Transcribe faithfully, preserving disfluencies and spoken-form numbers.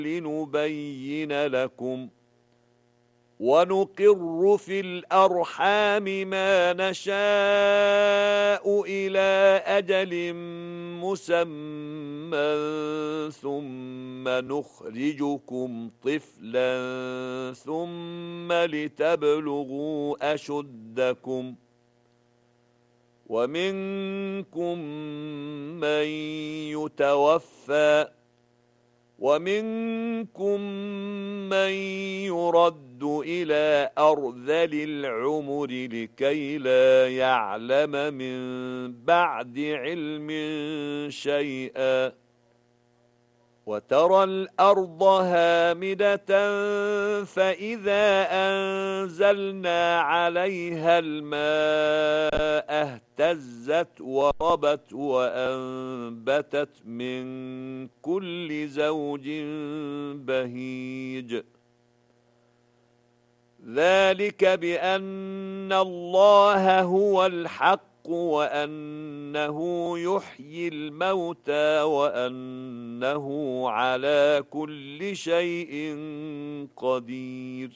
لنبين لكم ونقر في الأرحام ما نشاء إلى أجل مسمى ثم نخرجكم طفلا ثم لتبلغوا أشدكم ومنكم من يتوفى ومنكم من يرد إلى أرذل العمر لكي لا يعلم من بعد علم شيئا وترى الأرض هامدة فإذا أنزلنا عليها الماء اهتزت وربت وأنبتت من كل زوج بهيج ذلك بأن الله هو الحق وأنه يحيي الموتى وأنه على كل شيء قدير